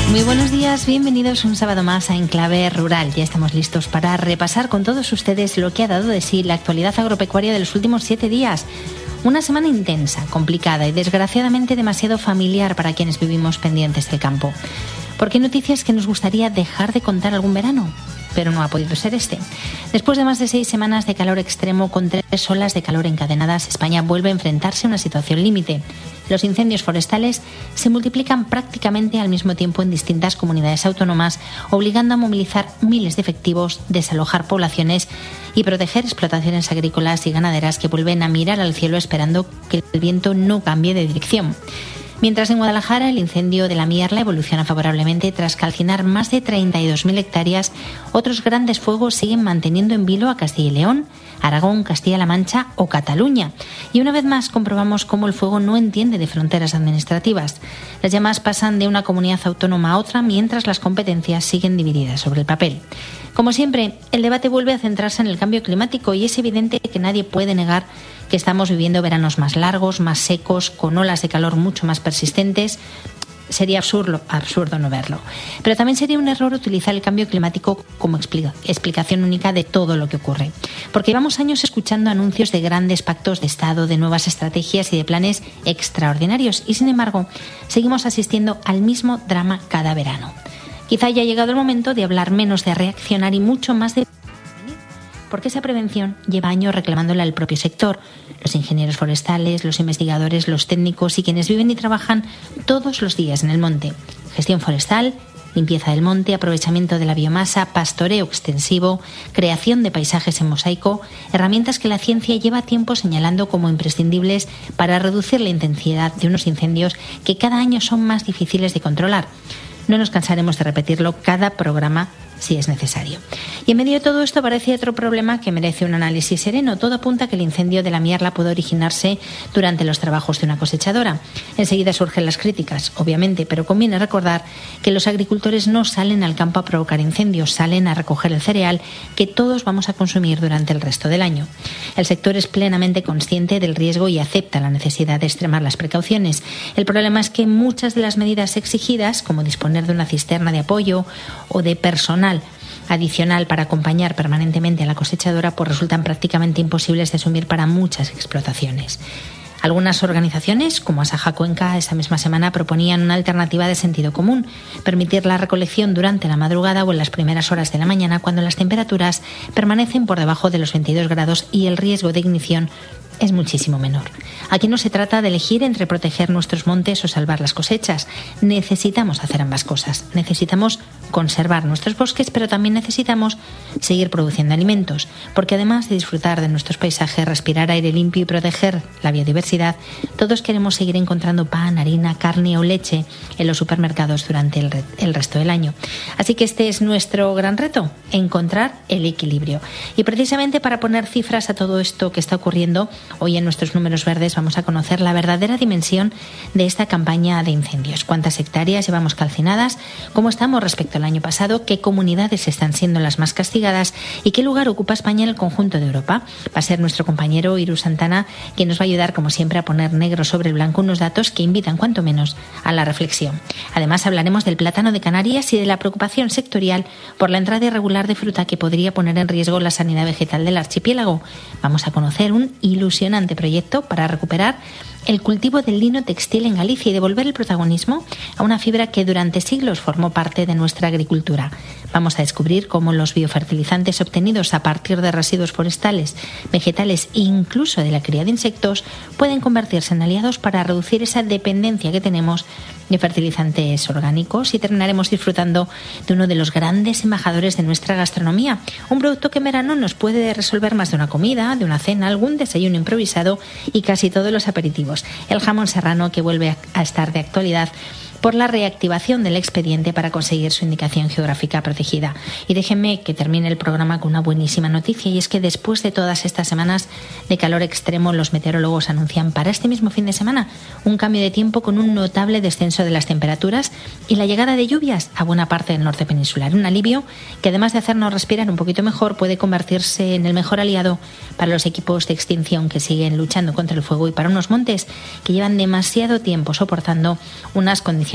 Muy buenos días, bienvenidos un sábado más a Enclave Rural. Ya estamos listos para repasar con todos ustedes lo que ha dado de sí la actualidad agropecuaria de los últimos 7 días. Una semana intensa, complicada y desgraciadamente demasiado familiar para quienes vivimos pendientes del campo. Porque hay noticias que nos gustaría dejar de contar algún verano, pero no ha podido ser este. Después de más de 6 semanas de calor extremo con 3 olas de calor encadenadas, España vuelve a enfrentarse a una situación límite. Los incendios forestales se multiplican prácticamente al mismo tiempo en distintas comunidades autónomas, obligando a movilizar miles de efectivos, desalojar poblaciones y proteger explotaciones agrícolas y ganaderas que vuelven a mirar al cielo esperando que el viento no cambie de dirección. Mientras en Guadalajara el incendio de la Mierla evoluciona favorablemente tras calcinar más de 32.000 hectáreas, otros grandes fuegos siguen manteniendo en vilo a Castilla y León, Aragón, Castilla-La Mancha o Cataluña. Y una vez más comprobamos cómo el fuego no entiende de fronteras administrativas. Las llamas pasan de una comunidad autónoma a otra mientras las competencias siguen divididas sobre el papel. Como siempre, el debate vuelve a centrarse en el cambio climático y es evidente que nadie puede negar que estamos viviendo veranos más largos, más secos, con olas de calor mucho más persistentes. Sería absurdo no verlo. Pero también sería un error utilizar el cambio climático como explicación única de todo lo que ocurre. Porque llevamos años escuchando anuncios de grandes pactos de Estado, de nuevas estrategias y de planes extraordinarios. Y sin embargo, seguimos asistiendo al mismo drama cada verano. Quizá haya llegado el momento de hablar menos de reaccionar y mucho más de prevenir, porque esa prevención lleva años reclamándola el propio sector, los ingenieros forestales, los investigadores, los técnicos y quienes viven y trabajan todos los días en el monte. Gestión forestal, limpieza del monte, aprovechamiento de la biomasa, pastoreo extensivo, creación de paisajes en mosaico, herramientas que la ciencia lleva tiempo señalando como imprescindibles para reducir la intensidad de unos incendios que cada año son más difíciles de controlar. No nos cansaremos de repetirlo cada programa si es necesario. Y en medio de todo esto aparece otro problema que merece un análisis sereno. Todo apunta a que el incendio de la Mierla pudo originarse durante los trabajos de una cosechadora. Enseguida surgen las críticas, obviamente, pero conviene recordar que los agricultores no salen al campo a provocar incendios, salen a recoger el cereal que todos vamos a consumir durante el resto del año. El sector es plenamente consciente del riesgo y acepta la necesidad de extremar las precauciones. El problema es que muchas de las medidas exigidas, como disponer de una cisterna de apoyo o de personal adicional para acompañar permanentemente a la cosechadora, pues resultan prácticamente imposibles de asumir para muchas explotaciones. Algunas organizaciones, como Asaja Cuenca, esta misma semana proponían una alternativa de sentido común: permitir la recolección durante la madrugada o en las primeras horas de la mañana, cuando las temperaturas permanecen por debajo de los 22 grados y el riesgo de ignición es muchísimo menor. Aquí no se trata de elegir entre proteger nuestros montes o salvar las cosechas. Necesitamos hacer ambas cosas. Necesitamos conservar nuestros bosques, pero también necesitamos seguir produciendo alimentos, porque además de disfrutar de nuestros paisajes, respirar aire limpio y proteger la biodiversidad, todos queremos seguir encontrando pan, harina, carne o leche en los supermercados durante el resto del año. Así que este es nuestro gran reto: encontrar el equilibrio. Y precisamente para poner cifras a todo esto que está ocurriendo, hoy en nuestros números verdes vamos a conocer la verdadera dimensión de esta campaña de incendios. ¿Cuántas hectáreas llevamos calcinadas? ¿Cómo estamos respecto al año pasado? ¿Qué comunidades están siendo las más castigadas? ¿Y qué lugar ocupa España en el conjunto de Europa? Va a ser nuestro compañero Iru Santana quien nos va a ayudar, como siempre, a poner negro sobre blanco unos datos que invitan, cuanto menos, a la reflexión. Además, hablaremos del plátano de Canarias y de la preocupación sectorial por la entrada irregular de fruta que podría poner en riesgo la sanidad vegetal del archipiélago. Vamos a conocer un ilusionante proyecto para recuperar el cultivo del lino textil en Galicia y devolver el protagonismo a una fibra que durante siglos formó parte de nuestra agricultura. Vamos a descubrir cómo los biofertilizantes obtenidos a partir de residuos forestales, vegetales e incluso de la cría de insectos pueden convertirse en aliados para reducir esa dependencia que tenemos de fertilizantes orgánicos, y terminaremos disfrutando de uno de los grandes embajadores de nuestra gastronomía, un producto que en verano nos puede resolver más de una comida, de una cena, algún desayuno improvisado y casi todos los aperitivos: el jamón serrano, que vuelve a estar de actualidad por la reactivación del expediente para conseguir su indicación geográfica protegida. Y déjenme que termine el programa con una buenísima noticia, y es que después de todas estas semanas de calor extremo, los meteorólogos anuncian para este mismo fin de semana un cambio de tiempo con un notable descenso de las temperaturas y la llegada de lluvias a buena parte del norte peninsular. Un alivio que, además de hacernos respirar un poquito mejor, puede convertirse en el mejor aliado para los equipos de extinción que siguen luchando contra el fuego y para unos montes que llevan demasiado tiempo soportando unas condiciones